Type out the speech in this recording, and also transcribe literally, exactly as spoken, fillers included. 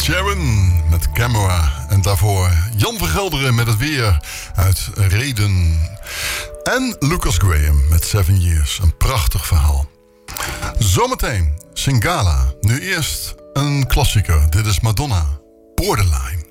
Sharon met Camera. En daarvoor Jan Vergelderen met het weer uit Reden. En Lucas Graham met Seven Years. Een prachtig verhaal. Zometeen Singala. Nu eerst een klassieker. Dit is Madonna. Borderline.